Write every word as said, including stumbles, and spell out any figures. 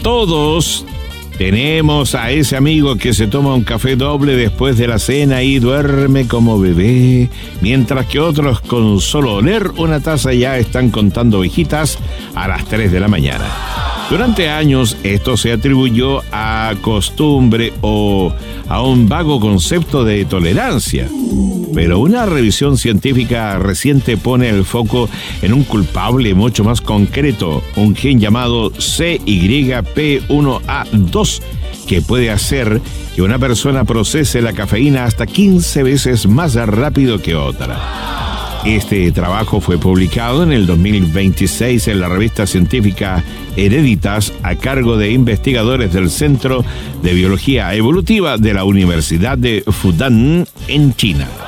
Todos tenemos a ese amigo que se toma un café doble después de la cena y duerme como bebé, mientras que otros con solo oler una taza ya están contando ovejitas a las tres de la mañana. Durante años esto se atribuyó a costumbre o a un vago concepto de tolerancia. Pero una revisión científica reciente pone el foco en un culpable mucho más concreto, un gen llamado C Y P uno A dos, que puede hacer que una persona procese la cafeína hasta quince veces más rápido que otra. Este trabajo fue publicado en el dos mil veintiséis en la revista científica Hereditas a cargo de investigadores del Centro de Biología Evolutiva de la Universidad de Fudan en China.